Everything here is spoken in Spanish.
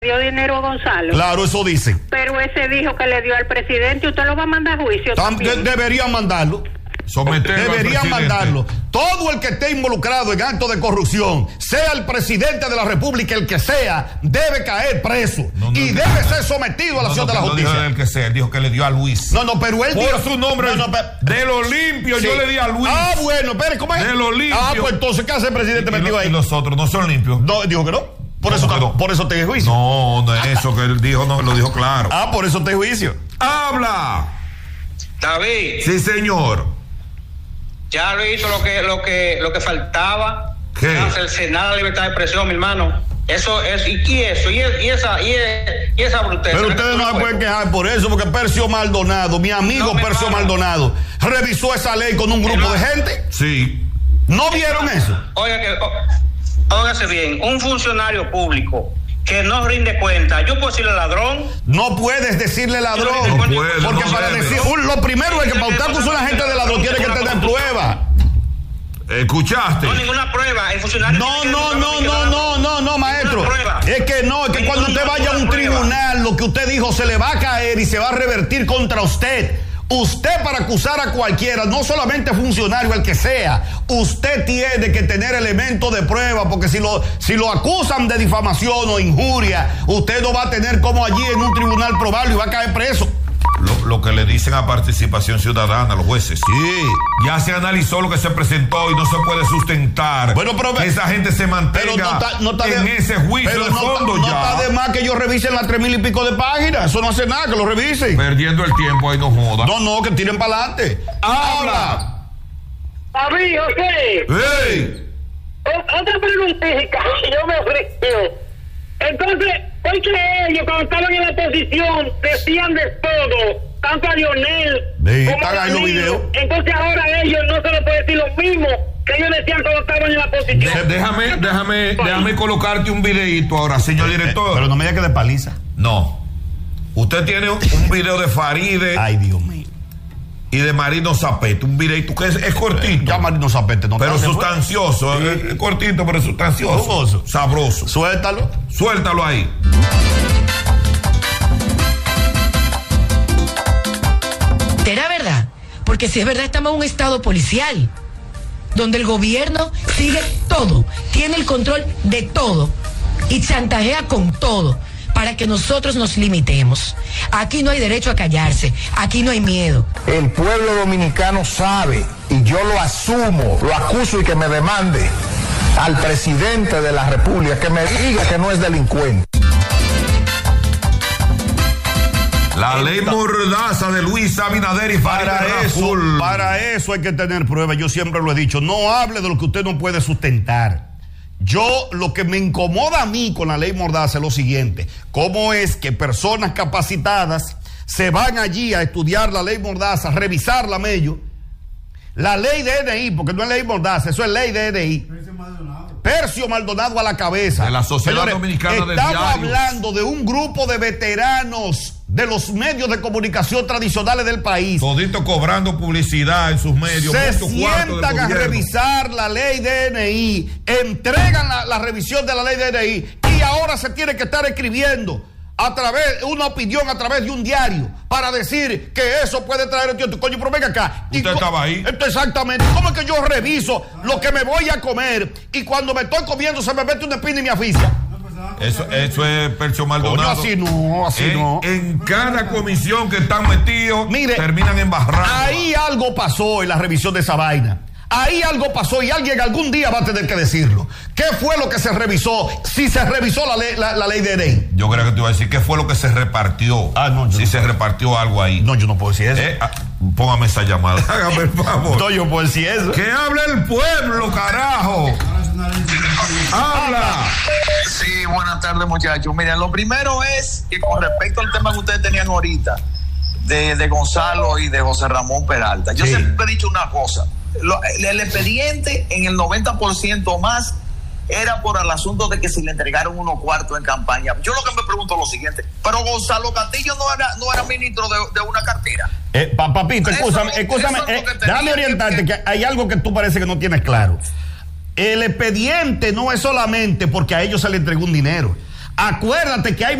dio dinero a Gonzalo. Claro, eso dice. Pero ese dijo que le dio al presidente. ¿Usted lo va a mandar a juicio también? Deberían mandarlo. Deberían mandarlo. Todo el que esté involucrado en actos de corrupción, sea el presidente de la República, el que sea, debe caer preso debe ser sometido a la acción de la justicia. No dijo el que sea, dijo que le dio a Luis. Pero él dijo su nombre. De lo limpio, sí. Yo le di a Luis. Bueno, espere, ¿cómo es? De lo limpio. Pues entonces, ¿qué hace el presidente metido ahí? Y los otros no son limpios. No, dijo que no. Por eso te juicio. No es eso que él dijo, no lo dijo claro. Por eso te juicio. ¡Habla! David. Sí, señor. Ya lo hizo lo que faltaba. ¿Qué? Cercenar la libertad de expresión, mi hermano. Eso es, y esa bruteza. Pero ustedes no se pueden quejar por eso, porque Percio Maldonado, mi amigo Percio Maldonado, revisó esa ley con un grupo de gente. Sí. ¿No vieron eso? Óigase bien, un funcionario público que no rinde cuenta, ¿yo puedo decirle ladrón? No puedes decirle ladrón. Porque para decir, lo primero es que para usted acusar a la gente de ladrón tiene que tener prueba. ¿Escuchaste? No, ninguna prueba. El funcionario no, maestro. Es que cuando usted vaya a un tribunal, lo que usted dijo se le va a caer y se va a revertir contra usted. Usted, para acusar a cualquiera, no solamente funcionario, el que sea, usted tiene que tener elementos de prueba, porque si lo acusan de difamación o injuria, usted no va a tener como allí en un tribunal probarlo y va a caer preso. Lo que le dicen a participación ciudadana, los jueces. Sí. Ya se analizó lo que se presentó y no se puede sustentar. Bueno, pero que esa gente se mantenga en ese juicio de fondo ya. No está de más que ellos revisen las 3,000 y pico de páginas. Eso no hace nada, que lo revisen. Perdiendo el tiempo, ahí no joda. No, que tiren para adelante. ¡Habla! David, José. ¡Hey! Otra preguntita, yo me ofrecí. Entonces, ¿por qué ellos cuando estaban en la oposición decían de todo? Tanto a Lionel como a Danilo. Entonces ahora a ellos no se les puede decir lo mismo que ellos decían cuando estaban en la oposición. Déjame colocarte un videíto ahora, señor director. Pero no me diga que de paliza. No. Usted tiene un video de Faride. Ay, Dios mío. Y de Marino Zapete, un videito que es cortito. Ya Marino Zapete no. Pero sustancioso, es cortito, pero sustancioso. Jugoso. Sabroso. Suéltalo ahí. ¿Será verdad? Porque si es verdad, estamos en un estado policial, donde el gobierno sigue todo, tiene el control de todo y chantajea con todo, para que nosotros nos limitemos. Aquí no hay derecho a callarse, aquí no hay miedo. El pueblo dominicano sabe, y yo lo asumo, lo acuso y que me demande al presidente de la República que me diga que no es delincuente. La ley mordaza de Luis Abinader y para eso hay que tener pruebas. Yo siempre lo he dicho, no hable de lo que usted no puede sustentar. Lo que me incomoda a mí con la ley mordaza es lo siguiente: cómo es que personas capacitadas se van allí a estudiar la ley mordaza, a revisarla mello, la ley de DNI, porque no es ley mordaza, eso es ley de DNI. Percio Maldonado a la cabeza. De la Sociedad Dominicana de Diarios. Estamos hablando de un grupo de veteranos de los medios de comunicación tradicionales del país. Todito cobrando publicidad en sus medios. Se sientan a revisar la ley DNI, entregan la revisión de la ley DNI y ahora se tiene que estar escribiendo una opinión a través de un diario para decir que eso puede traer el coño, pero venga acá. Usted estaba ahí. Exactamente. ¿Cómo es que yo reviso lo que me voy a comer y cuando me estoy comiendo se me mete una espina y me asfixia? Eso es Percio Maldonado. Así no. En cada comisión que están metidos, mire, terminan embarrando. Ahí algo pasó en la revisión de esa vaina. Ahí algo pasó y alguien algún día va a tener que decirlo. ¿Qué fue lo que se revisó? Si se revisó la ley de DNI. Yo creo que te iba a decir qué fue lo que se repartió. Se repartió algo ahí. No, yo no puedo decir eso. Póngame esa llamada. Hágame el favor. No, yo puedo decir eso. Que hable el pueblo, carajo. Habla. Sí, buenas tardes, muchachos. Miren, lo primero es que con respecto al tema que ustedes tenían ahorita de Gonzalo y de José Ramón Peralta, yo siempre he dicho una cosa. El expediente en el 90% más era por el asunto de que se le entregaron unos cuartos en campaña. Yo lo que me pregunto es lo siguiente: pero Gonzalo Castillo no era ministro de una cartera. Papito, escúchame, déjame orientarte que hay algo que tú parece que no tienes claro. El expediente no es solamente porque a ellos se le entregó un dinero. Acuérdate que hay